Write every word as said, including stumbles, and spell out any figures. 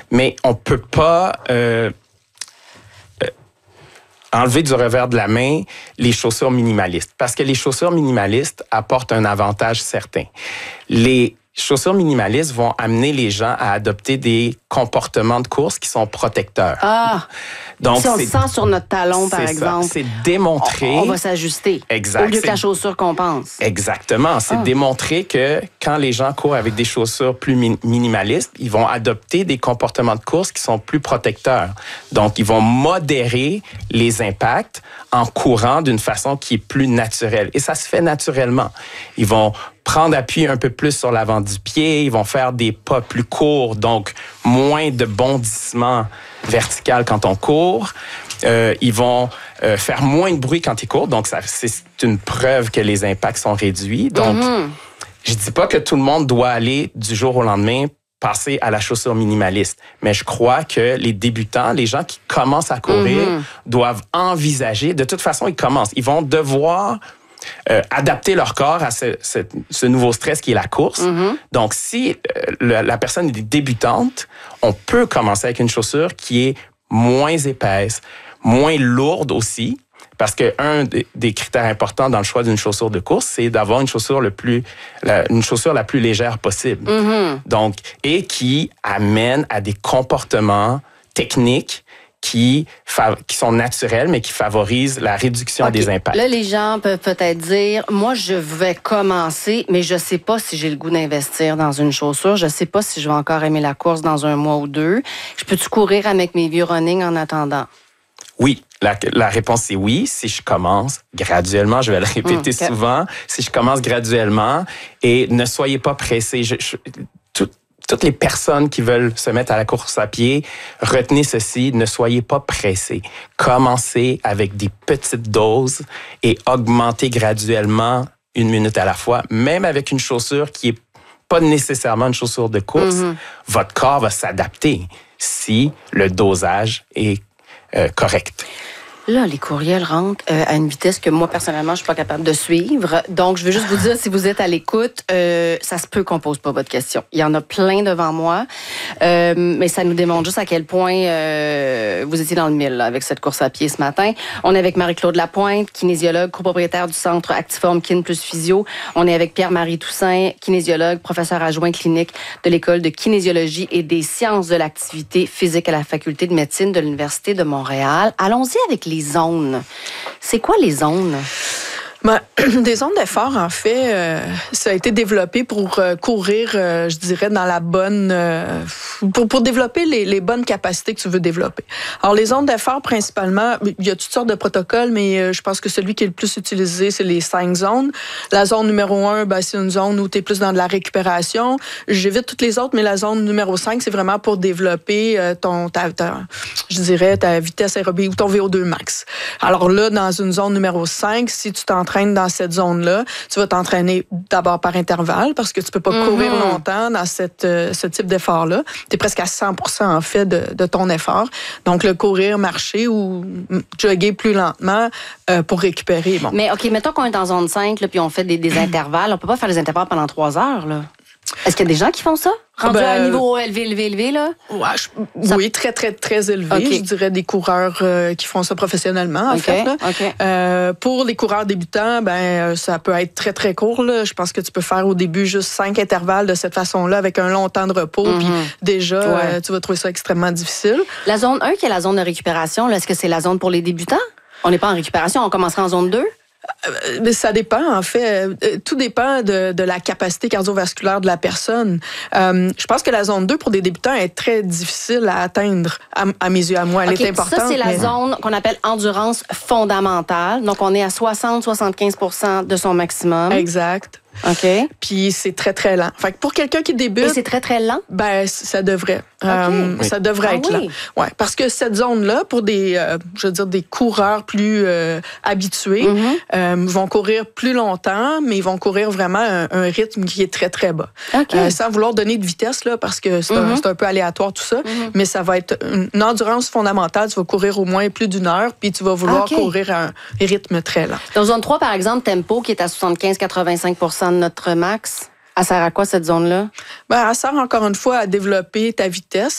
Mais on peut pas euh, euh, enlever du revers de la main les chaussures minimalistes. Parce que les chaussures minimalistes apportent un avantage certain. Les chaussures minimalistes vont amener les gens à adopter des comportements de course qui sont protecteurs. Ah! Donc, si on le sent sur notre talon, par c'est exemple, ça. C'est démontré. On, on va s'ajuster. Exact. Au lieu que la chaussure qu'on pense. Exactement. C'est ah. démontré que quand les gens courent avec des chaussures plus mi- minimalistes, ils vont adopter des comportements de course qui sont plus protecteurs. Donc, ils vont modérer les impacts en courant d'une façon qui est plus naturelle. Et ça se fait naturellement. Ils vont prendre appui un peu plus sur l'avant du pied, ils vont faire des pas plus courts, donc moins de bondissements vertical quand on court. Euh, ils vont euh, faire moins de bruit quand ils courent, donc ça, c'est une preuve que les impacts sont réduits. Donc, mm-hmm. je dis pas que tout le monde doit aller du jour au lendemain passer à la chaussure minimaliste, mais je crois que les débutants, les gens qui commencent à courir, mm-hmm. doivent envisager, de toute façon, ils commencent, ils vont devoir Euh, adapter leur corps à ce, ce, ce nouveau stress qui est la course. Mm-hmm. Donc, si euh, le, la personne est débutante, on peut commencer avec une chaussure qui est moins épaisse, moins lourde aussi, parce que un des, des critères importants dans le choix d'une chaussure de course, c'est d'avoir une chaussure le plus, la, une chaussure la plus légère possible. Mm-hmm. Donc, et qui amène à des comportements techniques Qui, fa- qui sont naturels, mais qui favorisent la réduction okay. des impacts. Là, les gens peuvent peut-être dire, moi, je vais commencer, mais je ne sais pas si j'ai le goût d'investir dans une chaussure. Je ne sais pas si je vais encore aimer la course dans un mois ou deux. Je peux-tu courir avec mes vieux running en attendant? Oui. La, la réponse, c'est oui. Si je commence graduellement, je vais le répéter mmh, okay. souvent, si je commence graduellement, et ne soyez pas pressés. Je, je, tout, Toutes les personnes qui veulent se mettre à la course à pied, retenez ceci, ne soyez pas pressés. Commencez avec des petites doses et augmentez graduellement une minute à la fois, même avec une chaussure qui n'est pas nécessairement une chaussure de course. Mm-hmm. Votre corps va s'adapter si le dosage est euh, correct. Là, les courriels rentrent euh, à une vitesse que moi, personnellement, je suis pas capable de suivre. Donc, je veux juste vous dire, si vous êtes à l'écoute, euh, ça se peut qu'on pose pas votre question. Il y en a plein devant moi, euh, mais ça nous démontre juste à quel point euh, vous étiez dans le mille là, avec cette course à pied ce matin. On est avec Marie-Claude Lapointe, kinésiologue, copropriétaire du centre Actiform Kin plus Physio. On est avec Pierre-Marie Toussaint, kinésiologue, professeur adjoint clinique de l'École de kinésiologie et des sciences de l'activité physique à la Faculté de médecine de l'Université de Montréal. Allons-y avec les zones. C'est quoi les zones? Ben, des zones d'effort, en fait, euh, ça a été développé pour euh, courir, euh, je dirais, dans la bonne... Euh, pour, pour développer les, les bonnes capacités que tu veux développer. Alors, les zones d'effort, principalement, il y a toutes sortes de protocoles, mais euh, je pense que celui qui est le plus utilisé, c'est les cinq zones. La zone numéro un, ben, c'est une zone où tu es plus dans de la récupération. J'évite toutes les autres, mais la zone numéro cinq, c'est vraiment pour développer euh, ton, ta, ta, je dirais, ta vitesse aérobie ou ton V O deux max. Alors là, dans une zone numéro cinq, si tu t'entraînes dans cette zone-là, tu vas t'entraîner d'abord par intervalle parce que tu peux pas mm-hmm. courir longtemps dans cette, euh, ce type d'effort-là. Tu es presque à cent pour cent en fait de, de ton effort. Donc, le courir, marcher ou jogger plus lentement euh, pour récupérer. Bon. Mais OK, mettons qu'on est en zone cinq là, puis on fait des, des intervalles. On peut pas faire des intervalles pendant trois heures, là. Est-ce qu'il y a des gens qui font ça? Rendu ben, à un niveau élevé, élevé, élevé, là? Ouais, je, ça... Oui, très, très, très élevé. Okay. Je dirais des coureurs euh, qui font ça professionnellement, en okay. fait. Là. Okay. Euh, pour les coureurs débutants, ben ça peut être très, très court. Là. Je pense que tu peux faire au début juste cinq intervalles de cette façon-là avec un long temps de repos. Mm-hmm. Puis déjà, ouais. euh, tu vas trouver ça extrêmement difficile. La zone un, qui est la zone de récupération, là, est-ce que c'est la zone pour les débutants? On n'est pas en récupération, on commencera en zone deux? Mais ça dépend, en fait. Tout dépend de, de la capacité cardiovasculaire de la personne. Euh, je pense que la zone deux, pour des débutants, est très difficile à atteindre, à, à mes yeux, à moi. Elle okay, est importante. Ça, c'est la mais... zone qu'on appelle endurance fondamentale. Donc, on est à soixante à soixante-quinze pour cent de son maximum. Exact. OK. Puis c'est très, très lent. Fait que pour quelqu'un qui débute... Et c'est très, très lent? Ben, ça devrait. Okay. Euh, oui. Ça devrait ah, être oui. lent. Ouais, parce que cette zone-là, pour des, euh, je veux dire, des coureurs plus euh, habitués, mm-hmm. euh, vont courir plus longtemps, mais ils vont courir vraiment un, un rythme qui est très, très bas. Okay. Euh, sans vouloir donner de vitesse, là, parce que c'est, mm-hmm. un, c'est un peu aléatoire tout ça, mm-hmm. mais ça va être une endurance fondamentale. Tu vas courir au moins plus d'une heure, puis tu vas vouloir okay. courir à un rythme très lent. Dans zone trois, par exemple, tempo, qui est à soixante-quinze à quatre-vingt-cinq pour cent de notre max, elle sert à quoi, cette zone-là? Ben, elle sert encore une fois à développer ta vitesse.